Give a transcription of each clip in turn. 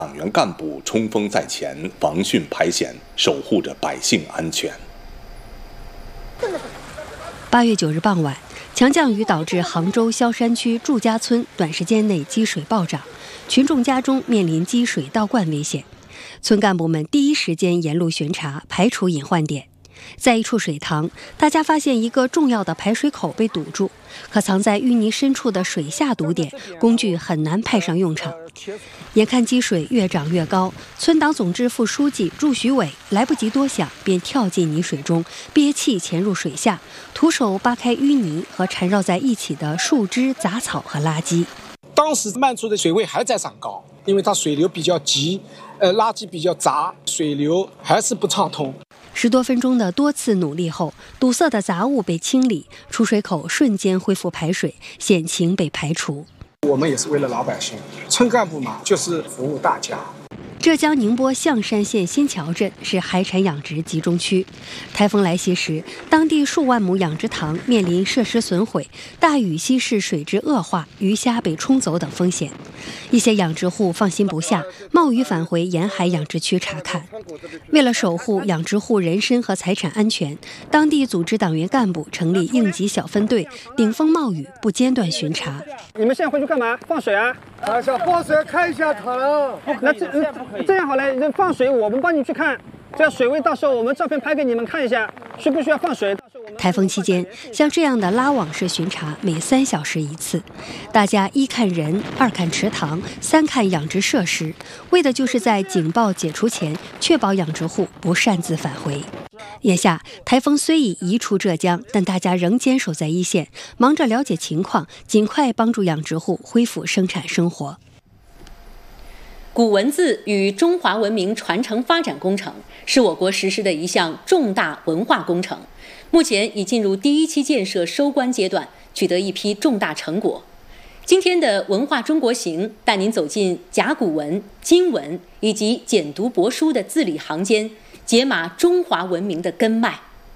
党员干部冲锋在前，防汛排险，守护着百姓安全。 8月9日傍晚，强降雨导致杭州萧山区祝家村短时间内积水暴涨，群众家中面临积水倒灌危险。村干部们第一时间沿路巡查，排除隐患点。在一处水塘，大家发现一个重要的排水口被堵住，可藏在淤泥深处的水下堵点，工具很难派上用场。眼看积水越涨越高，村党总支副书记祝徐伟来不及多想，便跳进泥水中，憋气潜入水下，徒手扒开淤泥和缠绕在一起的树枝、杂草和垃圾。 当时漫出的水位还在涨高，因为它水流比较急，垃圾比较杂，水流还是不畅通。 10多分钟的多次努力后，堵塞的杂物被清理，出水口瞬间恢复排水，险情被排除。 我们也是为了老百姓，村干部嘛，就是服务大家。 浙江宁波象山县新桥镇是海产养殖集中区，台风来袭时，当地数万亩养殖塘面临设施损毁、大雨稀释水质恶化、鱼虾被冲走等风险。一些养殖户放心不下，冒雨返回沿海养殖区查看。为了守护养殖户人身和财产安全，当地组织党员干部成立应急小分队，顶风冒雨不间断巡查。 你们现在回去干嘛？放水啊？ 想放水看一下塘。 那这样好了，放水我们帮你去看，这样水位到时候我们照片拍给你们看一下，需不需要放水？ 台风期间，像这样的拉网式巡查每3小时一次，大家1看人，2看池塘，3看养殖设施，为的就是在警报解除前确保养殖户不擅自返回。眼下台风虽已移出浙江，但大家仍坚守在一线，忙着了解情况，尽快帮助养殖户恢复生产生活。 古文字与中华文明传承发展工程是我国实施的一项重大文化工程，目前已进入第1期建设收官阶段，取得一批重大成果。今天的文化中国行带您走进甲骨文、金文以及简牍帛书的字里行间，解码中华文明的根脉。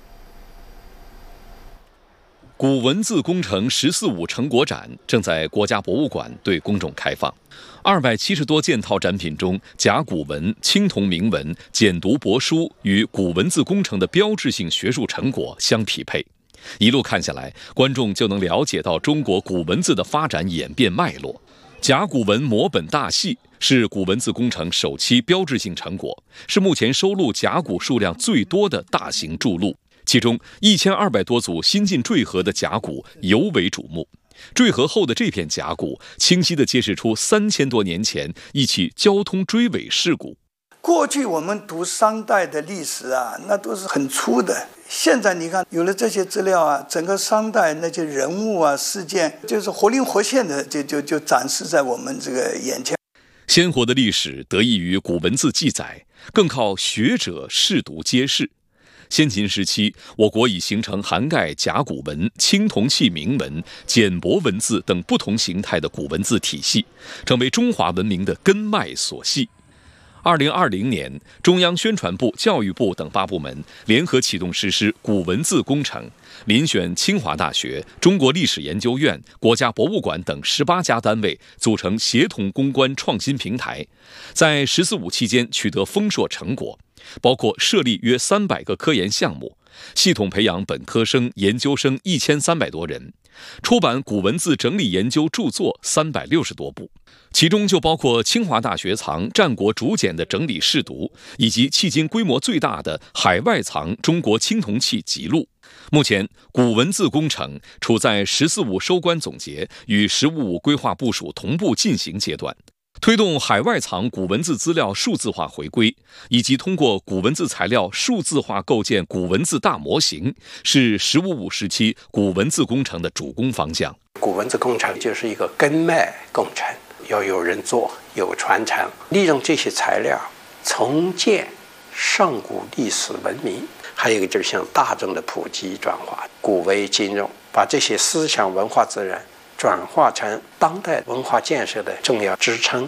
古文字工程“14五”成果展正在国家博物馆对公众开放。270多件套展品中，甲骨文、青铜铭文、简牍帛书与古文字工程的标志性学术成果相匹配。一路看下来，观众就能了解到中国古文字的发展演变脉络。甲骨文摹本大系是古文字工程首期标志性成果，是目前收录甲骨数量最多的大型著录。其中1200多组新晋坠河的甲骨尤为瞩目。坠河后的这片甲骨，清晰地揭示出3000多年前一起交通追尾事故。 过去我们读商代的历史啊，那都是很粗的。现在你看，有了这些资料啊，整个商代那些人物啊、事件，就是活灵活现的，就展示在我们这个眼前。 鲜活的历史得益于古文字记载，更靠学者试读揭示。先秦时期，我国已形成涵盖甲骨文、青铜器铭文、简帛文字等不同形态的古文字体系，成为中华文明的根脉所系。2020年，中央宣传部、教育部等8部门联合启动实施古文字工程，遴选清华大学、中国历史研究院、国家博物馆等18家单位组成协同攻关创新平台，在“14五”期间取得丰硕成果，包括设立约300个科研项目，系统培养本科生、研究生1300多人，出版古文字整理研究著作360多部，其中就包括清华大学藏战国竹简的整理试读，以及迄今规模最大的海外藏中国青铜器集录。目前，古文字工程处在“14五”收官总结与“15五”规划部署同步进行阶段。推动海外藏古文字资料数字化回归，以及通过古文字材料数字化构建古文字大模型，是“15五”时期古文字工程的主攻方向。 古文字工程就是一个根脉工程，要有人做，有传承，利用这些材料重建上古历史文明。还有一个就是向大众的普及转化，古为今用，把这些思想文化资源转化成当代文化建设的重要支撑。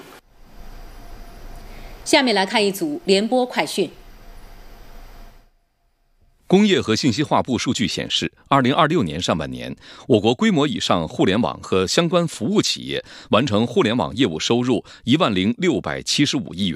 下面来看一组联播快讯。 工业和信息化部数据显示，2026年上半年，我国规模以上互联网和相关服务企业完成互联网业务收入10675亿元。